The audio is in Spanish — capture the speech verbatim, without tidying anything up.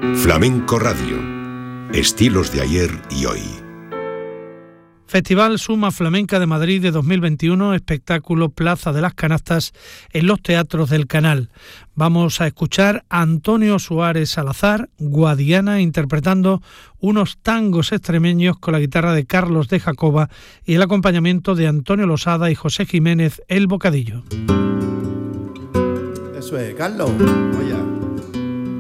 Flamenco Radio. Estilos de ayer y hoy. Festival Suma Flamenca de Madrid de dos mil veintiuno, espectáculo Plaza de las Canastas en los teatros del Canal. Vamos a escuchar a Antonio Suárez Salazar, Guadiana, interpretando unos tangos extremeños con la guitarra de Carlos de Jacoba y el acompañamiento de Antonio Losada y José Jiménez El Bocadillo. Eso es, Carlos. Oye.